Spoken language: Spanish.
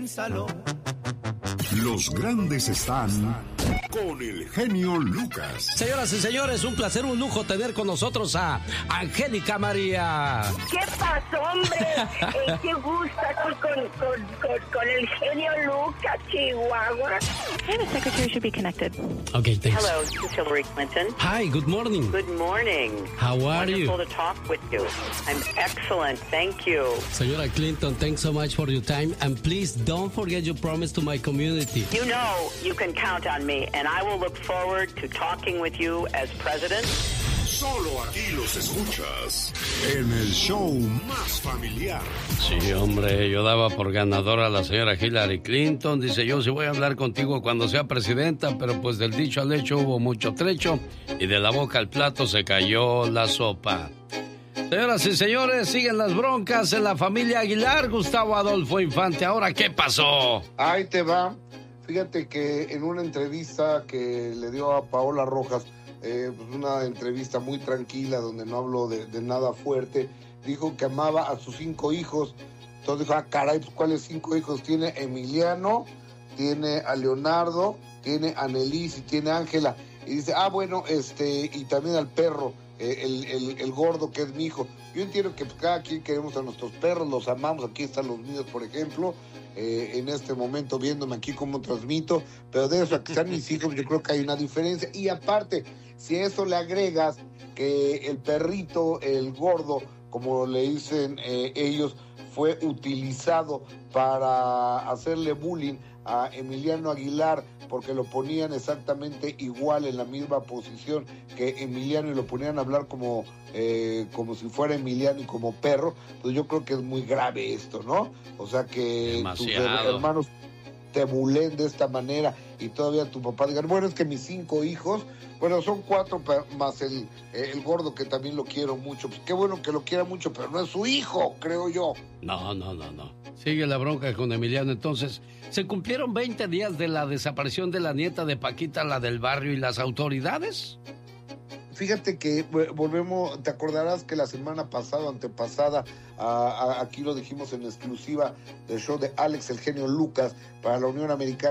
Los grandes están con el genio Lucas. Señoras y señores, un placer, un lujo tener con nosotros a Angélica María. ¿Qué pasó, hombre? ¿Qué gusta aquí con el genio Lucas, Chihuahua? Hey, the secretary should be connected. Okay, thanks. Hello, this is Hillary Clinton. Hi, good morning. Good morning. How are you? Wonderful to talk with you. I'm excellent, thank you. Señora Clinton, thanks so much for your time, and please don't forget your promise to my community. You know you can count on me, and I will look forward to talking with you as president. Solo aquí los escuchas en el show más familiar. Sí, hombre, yo daba por ganadora a la señora Hillary Clinton. Dice, yo sí voy a hablar contigo cuando sea presidenta, pero pues del dicho al hecho hubo mucho trecho y de la boca al plato se cayó la sopa. Señoras y señores, siguen las broncas en la familia Aguilar. Gustavo Adolfo Infante, ¿ahora qué pasó? Ahí te va. Fíjate que en una entrevista que le dio a Paola Rojas, pues una entrevista muy tranquila donde no habló de nada fuerte, dijo que amaba a sus 5 hijos. Entonces dijo, caray, pues ¿cuáles 5 hijos? Tiene Emiliano, tiene a Leonardo, tiene a Nelis y tiene a Ángela. Y dice, bueno, y también al perro, el gordo que es mi hijo. Yo entiendo que pues, cada quien queremos a nuestros perros, los amamos, aquí están los míos, por ejemplo, en este momento viéndome aquí cómo transmito, pero de eso a que sean mis hijos yo creo que hay una diferencia. Y aparte, si a eso le agregas que el perrito, el gordo, como le dicen ellos, fue utilizado para hacerle bullying a Emiliano Aguilar porque lo ponían exactamente igual en la misma posición que Emiliano y lo ponían a hablar como si fuera Emiliano y como perro, pues yo creo que es muy grave esto, ¿no? O sea que demasiado. Tus hermanos te bulen de esta manera y todavía tu papá diga, bueno, es que mis 5 hijos, bueno, son 4 más el gordo que también lo quiero mucho. Pues qué bueno que lo quiera mucho, pero no es su hijo, creo yo. No. Sigue la bronca con Emiliano. Entonces, se cumplieron 20 días de la desaparición de la nieta de Paquita, la del barrio, y las autoridades. Fíjate que volvemos, te acordarás que la semana pasada, antepasada, aquí lo dijimos en exclusiva del show de Alex el genio Lucas para la Unión Americana.